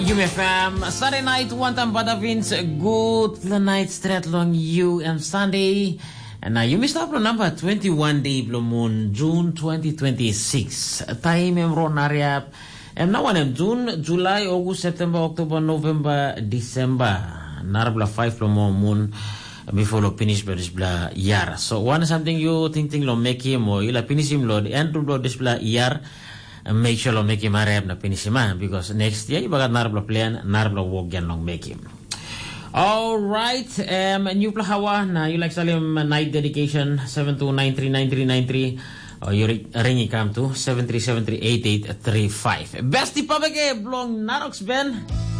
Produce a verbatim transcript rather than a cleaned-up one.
U M F M, Sunday night, one time Badavins, good night, straight long U M Sunday. And now you missed up on number twenty-one day Blue Moon, June twenty twenty-six. Time em ronariap. Em now em June, July, August, September, October, November, December. Narabla five Blue Moon before lo finish by this bla year. So one something you think think lo make him or you la finish him lo the end of this bla year. Make sure lo make him arab na finish him because next year you bagat narabla plan narabla walk yan long make him. All right, um, new plahawa na you like salim night dedication seven two nine three nine three nine three or you ring come to seven three seven three eight eight three five. Besti pabege blong narox ben.